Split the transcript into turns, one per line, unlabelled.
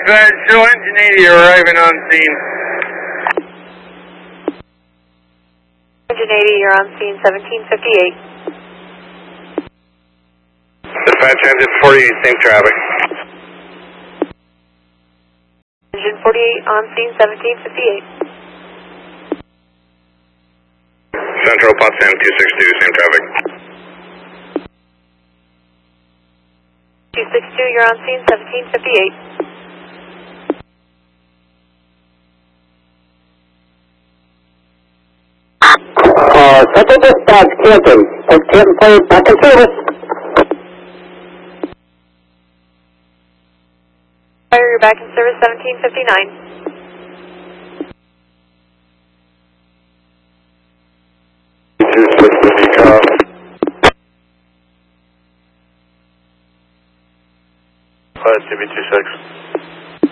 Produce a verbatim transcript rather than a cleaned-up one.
Dispatch, show engine eighty arriving on scene.
Engine eighty, you're on scene seventeen fifty-eight.
Dispatch, engine forty-eight, same traffic.
Engine forty-eight on scene seventeen fifty-eight.
Central Potsdam two six two, same traffic.
two six two, you're on scene seventeen fifty-eight.
Uh, Central Dispatch, Canton. Of Canton Plane, back in service.
Fire, you're back in service seventeen fifty-nine.
Class T V two six.